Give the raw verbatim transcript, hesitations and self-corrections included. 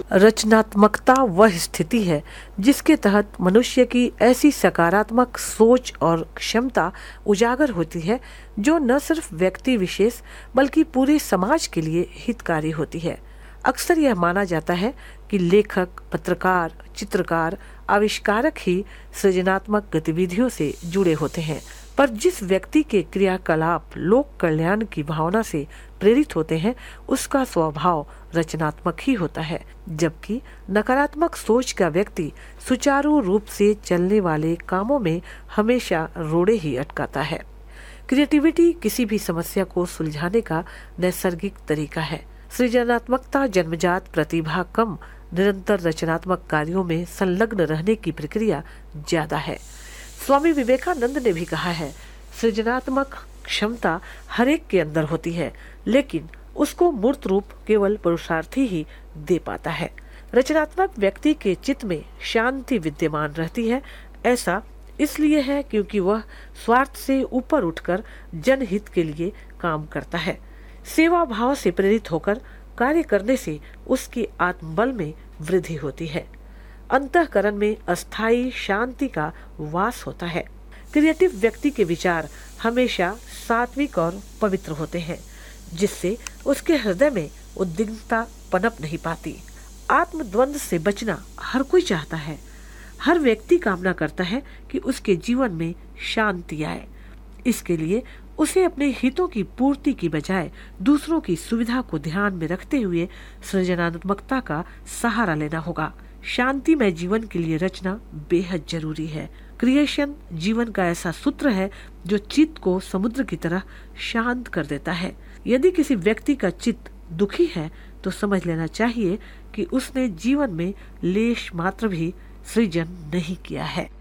रचनात्मकता वह स्थिति है जिसके तहत मनुष्य की ऐसी सकारात्मक सोच और क्षमता उजागर होती है जो न सिर्फ व्यक्ति विशेष बल्कि पूरे समाज के लिए हितकारी होती है। अक्सर यह माना जाता है कि लेखक, पत्रकार, चित्रकार, आविष्कारक ही सृजनात्मक गतिविधियों से जुड़े होते हैं, पर जिस व्यक्ति के क्रियाकलाप लोक कल्याण की भावना से प्रेरित होते हैं उसका स्वभाव रचनात्मक ही होता है, जबकि नकारात्मक सोच का व्यक्ति सुचारू रूप से चलने वाले कामों में हमेशा रोड़े ही अटकाता है। क्रिएटिविटी किसी भी समस्या को सुलझाने का नैसर्गिक तरीका है। सृजनात्मकता जन्मजात प्रतिभा कम, निरंतर रचनात्मक कार्यों में संलग्न रहने की प्रक्रिया ज्यादा है। स्वामी विवेकानंद ने भी कहा है, सृजनात्मक क्षमता हर एक के अंदर होती है, लेकिन उसको मूर्त रूप केवल पुरुषार्थी ही दे पाता है। रचनात्मक व्यक्ति के चित्त में शांति विद्यमान रहती है। ऐसा इसलिए है क्योंकि वह स्वार्थ से ऊपर उठकर जनहित के लिए काम करता है। सेवा भाव से प्रेरित होकर कार्य करने से उसके आत्मबल में वृद्धि होती है। अंतःकरण में अस्थायी शांति का वास होता है। क्रिएटिव व्यक्ति के विचार हमेशा सात्विक और पवित्र होते हैं, जिससे उसके हृदय में उद्विग्नता पनप नहीं पाती। आत्मद्वंद से बचना हर कोई चाहता है। हर व्यक्ति कामना करता है कि उसके जीवन में शांति आए। इसके लिए उसे अपने हितों की पूर्ति की बजाय दूसरों की सुविधा को ध्यान में रखते हुए सृजनात्मकता का सहारा लेना होगा। शांतिमय जीवन के लिए रचना बेहद जरूरी है। क्रिएशन जीवन का ऐसा सूत्र है जो चित्त को समुद्र की तरह शांत कर देता है। यदि किसी व्यक्ति का चित्त दुखी है तो समझ लेना चाहिए कि उसने जीवन में लेश मात्र भी सृजन नहीं किया है।